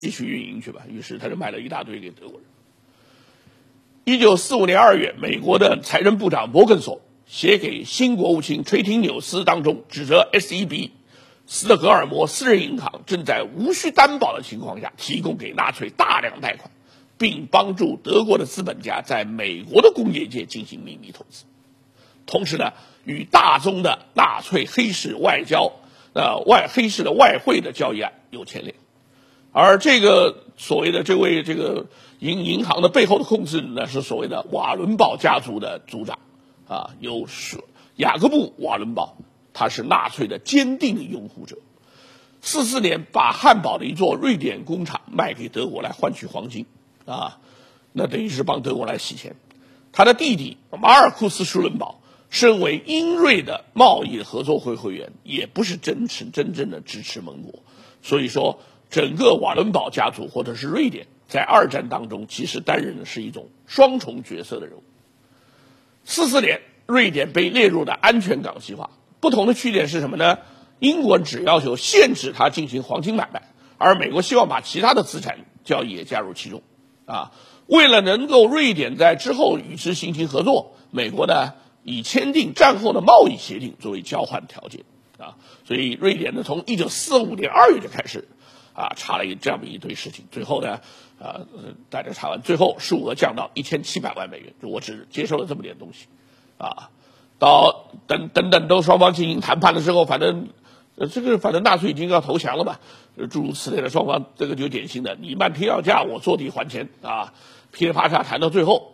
继续运营去吧。于是他就卖了一大堆给德国人。1945年2月，美国的财政部长摩根索写给新国务卿垂廷纽斯当中，指责 SEB 斯德哥尔摩私人银行正在无需担保的情况下提供给纳粹大量贷款，并帮助德国的资本家在美国的工业界进行秘密投资。同时呢，与大宗的纳粹黑市外交、黑市的外汇的交易案有牵连。而这个所谓的这位银行的背后的控制呢，是所谓的瓦伦堡家族的族长有雅各布·瓦伦堡，他是纳粹的坚定的拥护者。44年把汉堡的一座瑞典工厂卖给德国来换取黄金那等于是帮德国来洗钱。他的弟弟马尔库斯·舒伦堡身为英瑞的贸易合作会会员，也不是真正的支持盟国。所以说，整个瓦伦堡家族或者是瑞典在二战当中其实担任的是一种双重角色的人物。44年，瑞典被列入了安全港计划。不同的区点是什么呢？英国只要求限制它进行黄金买卖，而美国希望把其他的资产交易也加入其中为了能够瑞典在之后与之进行合作，美国呢以签订战后的贸易协定作为交换条件所以瑞典呢从1945年2月就开始查了这样一堆事情，最后呢大家查完，最后数额降到1700万美元，就我只接受了这么点东西到等都双方进行谈判的时候，反正纳粹已经要投降了嘛，诸如此类的，双方这个就典型的你漫天要价，我坐地还钱噼里啪嚓谈到最后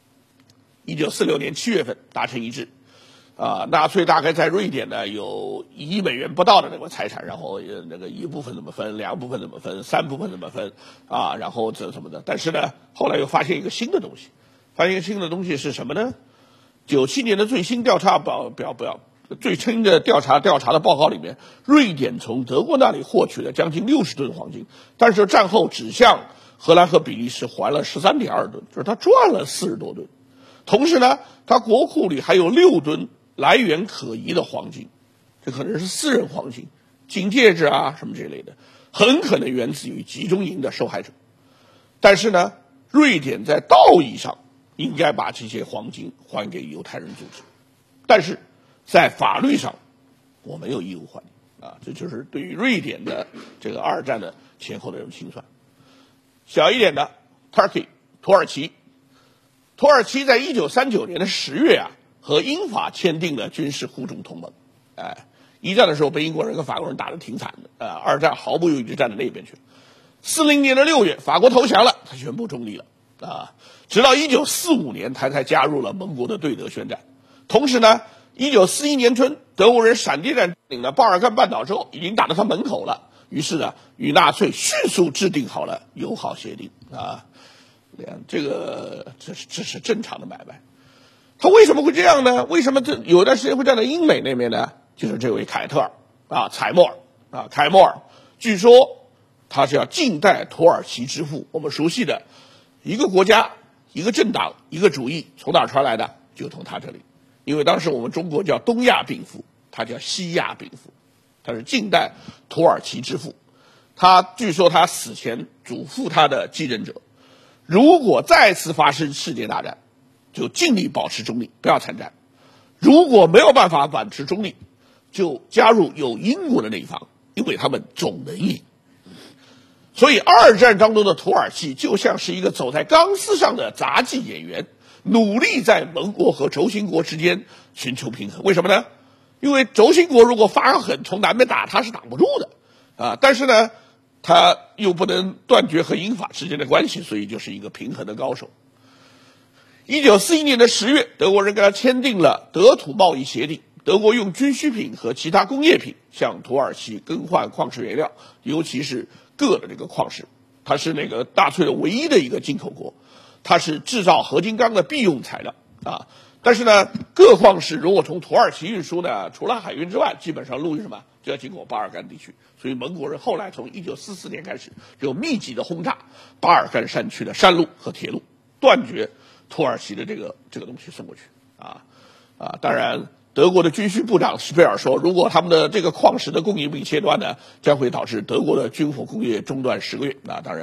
，1946年7月份达成一致纳粹大概在瑞典呢有1亿美元不到的那个财产，然后那个一部分怎么分，2部分怎么分，3部分怎么分然后这什么的。但是呢，后来又发现一个新的东西，是什么呢？97年的最新调查最新的调查的报告里面，瑞典从德国那里获取了将近60吨黄金，但是战后只向荷兰和比利时还了13.2吨，就是他赚了40多吨。同时呢，他国库里还有6吨来源可疑的黄金，这可能是私人黄金、金戒指什么这类的，很可能源自于集中营的受害者。但是呢，瑞典在道义上应该把这些黄金还给犹太人组织，但是在法律上我没有义务还这就是对于瑞典的这个二战的前后的这种清算。小一点的 Turkey 土耳其在1939年的10月和英法签订了军事互助同盟。一战的时候被英国人跟法国人打得挺惨的二战毫不犹豫就站在那边去了。40年的6月，法国投降了，他宣布中立了直到1945年他才加入了盟国的对德宣战。同时呢，1941年春，德国人闪电战领了巴尔干半岛之后，已经打到他门口了，于是呢，与纳粹迅速制定好了友好协定这是正常的买卖。他为什么会这样呢？为什么有一段时间会站在英美那边呢？就是这位凯特尔凯莫尔，据说他是要近代土耳其之父。我们熟悉的一个国家、一个政党、一个主义从哪儿传来的？就从他这里。因为当时我们中国叫东亚病夫，他叫西亚病夫，他是近代土耳其之父。据说他死前嘱咐他的继任者，如果再次发生世界大战，就尽力保持中立，不要参战；如果没有办法保持中立，就加入有英国的那一方，因为他们总能赢。所以二战当中的土耳其就像是一个走在钢丝上的杂技演员，努力在盟国和轴心国之间寻求平衡。为什么呢？因为轴心国如果发狠从南边打，他是挡不住的但是呢他又不能断绝和英法之间的关系，所以就是一个平衡的高手。1941年的10月，德国人跟他签订了德土贸易协定，德国用军需品和其他工业品向土耳其更换矿石原料，尤其是铬的这个矿石。它是那个纳粹的唯一的一个进口国，它是制造合金钢的必用材料但是呢，铬矿石如果从土耳其运输呢，除了海运之外，基本上陆运什么就要经过巴尔干地区。所以盟国人后来从1944年开始就密集的轰炸巴尔干山区的山路和铁路，断绝土耳其的这个东西送过去当然德国的军需部长施佩尔说，如果他们的这个矿石的供应被切断呢，将会导致德国的军火工业中断10个月。那当然。